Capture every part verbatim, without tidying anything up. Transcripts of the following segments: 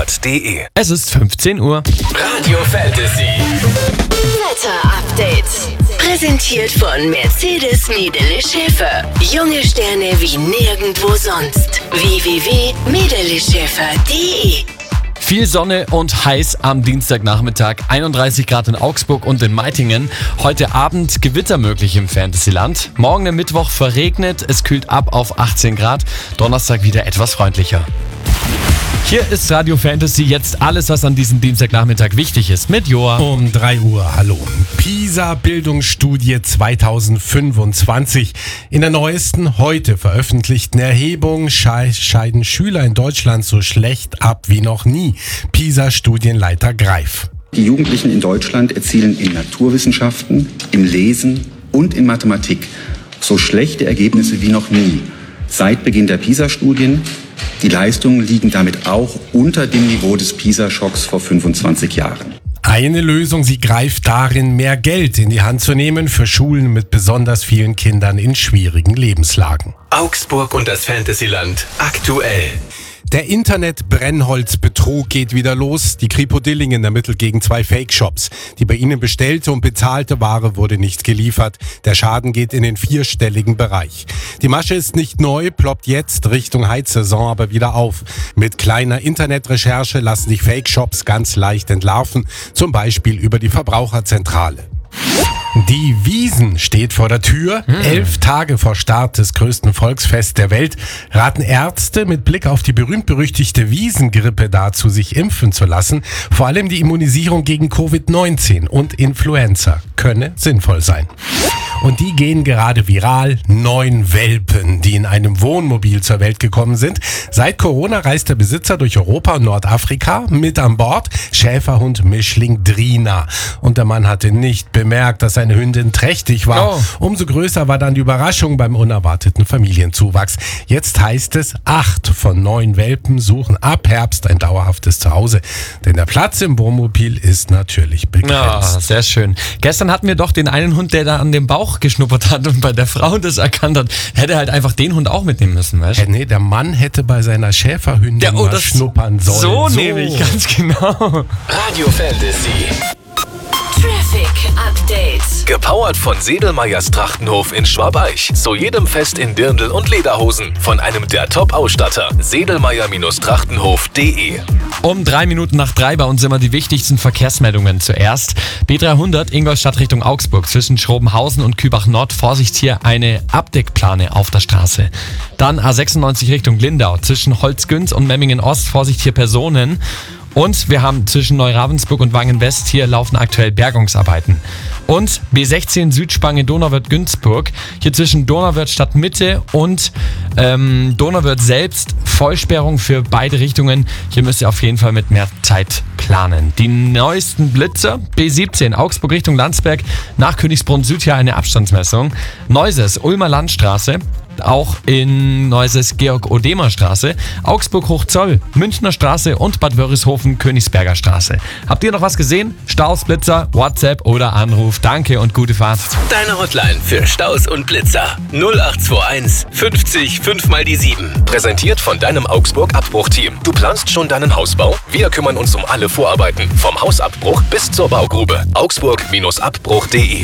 punkt de. Es ist fünfzehn Uhr. Radio Fantasy. Wetter Update. Präsentiert von Mercedes Medele Schäfer. Junge Sterne wie nirgendwo sonst. w w w punkt medele schäfer punkt de. Viel Sonne und heiß am Dienstagnachmittag, einunddreißig Grad in Augsburg und in Meitingen. Heute Abend Gewitter möglich im Fantasyland. Morgen am Mittwoch verregnet, es kühlt ab auf achtzehn Grad. Donnerstag wieder etwas freundlicher. Hier ist Radio Fantasy, jetzt alles, was an diesem Dienstagnachmittag wichtig ist, mit Joa. Um drei Uhr, hallo. PISA-Bildungsstudie zweitausendfünfundzwanzig. In der neuesten, heute veröffentlichten Erhebung schei- scheiden Schüler in Deutschland so schlecht ab wie noch nie. PISA-Studienleiter Greif. Die Jugendlichen in Deutschland erzielen in Naturwissenschaften, im Lesen und in Mathematik so schlechte Ergebnisse wie noch nie. Seit Beginn der PISA-Studien. Die Leistungen liegen damit auch unter dem Niveau des PISA-Schocks vor fünfundzwanzig Jahren. Eine Lösung, sie greift darin, mehr Geld in die Hand zu nehmen für Schulen mit besonders vielen Kindern in schwierigen Lebenslagen. Augsburg und das Fantasyland aktuell. Der Internet-Brennholzbetrug geht wieder los. Die Kripo Dillingen ermittelt gegen zwei Fake-Shops. Die bei ihnen bestellte und bezahlte Ware wurde nicht geliefert. Der Schaden geht in den vierstelligen Bereich. Die Masche ist nicht neu, ploppt jetzt Richtung Heizsaison aber wieder auf. Mit kleiner Internetrecherche lassen sich Fake-Shops ganz leicht entlarven, zum Beispiel über die Verbraucherzentrale. Die Wiesn steht vor der Tür. Hm. Elf Tage vor Start des größten Volksfests der Welt raten Ärzte mit Blick auf die berühmt-berüchtigte Wiesngrippe dazu, sich impfen zu lassen. Vor allem die Immunisierung gegen Covid neunzehn und Influenza könne sinnvoll sein. Und die gehen gerade viral. Neun Welpen, die in einem Wohnmobil zur Welt gekommen sind. Seit Corona reist der Besitzer durch Europa und Nordafrika. Mit an Bord Schäferhund Mischling Drina. Und der Mann hatte nicht bemerkt, dass seine Hündin trächtig war. Oh. Umso größer war dann die Überraschung beim unerwarteten Familienzuwachs. Jetzt heißt es, acht von neun Welpen suchen ab Herbst ein dauerhaftes Zuhause. Denn der Platz im Wohnmobil ist natürlich begrenzt. Ja, sehr schön. Gestern hatten wir doch den einen Hund, der da an dem Bauch geschnuppert hat und bei der Frau das erkannt hat. Hätte halt einfach den Hund auch mitnehmen müssen, weißt du? Ja, nee, der Mann hätte bei seiner Schäferhündin ja, oh, mal schnuppern sollen. So, so nehme ich, ganz genau. Radio Fantasy. Traffic Update. Gepowert von Sedelmeyers Trachtenhof in Schwabeich. Zu jedem Fest in Dirndl und Lederhosen. Von einem der Top-Ausstatter. Sedelmeyer Trachtenhof punkt de. Um drei Minuten nach drei bei uns immer die wichtigsten Verkehrsmeldungen zuerst. B dreihundert Ingolstadt Richtung Augsburg zwischen Schrobenhausen und Kübach Nord. Vorsicht, hier eine Abdeckplane auf der Straße. Dann A sechsundneunzig Richtung Lindau zwischen Holzgünz und Memmingen Ost. Vorsicht, hier Personen. Und wir haben zwischen Neuravensburg und Wangen-West, hier laufen aktuell Bergungsarbeiten. Und B sechzehn Südspange Donauwörth-Günzburg, hier zwischen Donauwörth Stadtmitte und ähm, Donauwörth selbst, Vollsperrung für beide Richtungen. Hier müsst ihr auf jeden Fall mit mehr Zeit planen. Die neuesten Blitzer, B siebzehn Augsburg Richtung Landsberg, nach Königsbrunn Süd hier eine Abstandsmessung. Neuses Ulmer Landstraße. Auch in Neuses Georg-Odemer-Straße, Augsburg Hochzoll, Münchner Straße und Bad Wörishofen Königsberger Straße. Habt ihr noch was gesehen? Staus, Blitzer, WhatsApp oder Anruf. Danke und gute Fahrt. Deine Hotline für Staus und Blitzer. null acht zwei eins fünfzig fünf mal die sieben. Präsentiert von deinem Augsburg-Abbruchteam. Du planst schon deinen Hausbau? Wir kümmern uns um alle Vorarbeiten. Vom Hausabbruch bis zur Baugrube. Augsburg Abbruch punkt de.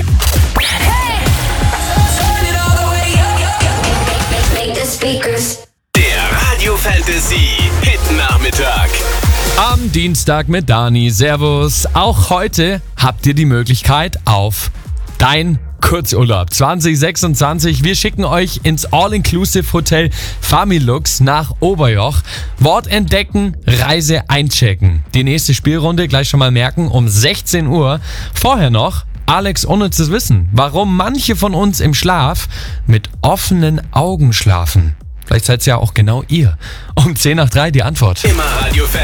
Der Radio Fantasy Hit Nachmittag. Am Dienstag mit Dani. Servus. Auch heute habt ihr die Möglichkeit auf dein Kurzurlaub zwanzig sechsundzwanzig. Wir schicken euch ins All-Inclusive-Hotel Familux nach Oberjoch. Wort entdecken, Reise einchecken. Die nächste Spielrunde gleich schon mal merken um sechzehn Uhr. Vorher noch Alex unnützes Wissen, warum manche von uns im Schlaf mit offenen Augen schlafen. Vielleicht seid es ja auch genau ihr. Um zehn nach drei die Antwort. Immer Radio Fan.